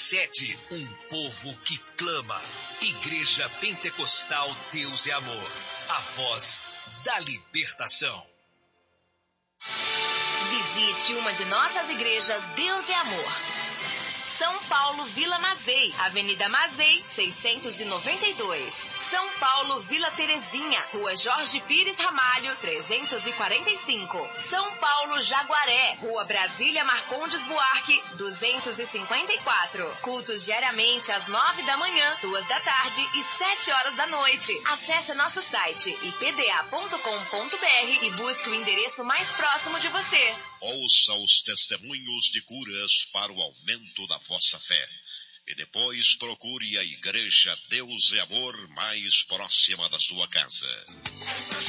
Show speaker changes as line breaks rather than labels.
sede, um povo que clama. Igreja Pentecostal Deus é Amor, a voz da libertação.
Visite uma de nossas igrejas Deus é Amor. São Paulo, Vila Mazei, Avenida Mazei, 692. São Paulo, Vila Terezinha, Rua Jorge Pires Ramalho, 345. São Paulo, Jaguaré, Rua Brasília Marcondes Buarque, 254. Cultos diariamente às 9 da manhã, 2 da tarde e 7 horas da noite. Acesse nosso site ipda.com.br e busque o endereço mais próximo de você.
Ouça os testemunhos de curas para o aumento da vossa fé. E depois procure a Igreja Deus é Amor mais próxima da sua casa.